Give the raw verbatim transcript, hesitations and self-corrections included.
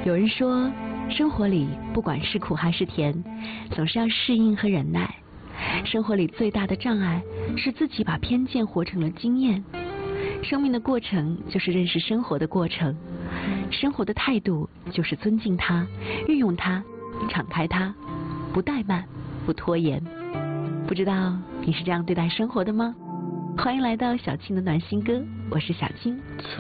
有人说，生活里不管是苦还是甜，总是要适应和忍耐。生活里最大的障碍是自己把偏见活成了经验。生命的过程就是认识生活的过程，生活的态度就是尊敬它、运用它、敞开它，不怠慢，不拖延。不知道你是这样对待生活的吗？欢迎来到小青的暖心歌，我是小青。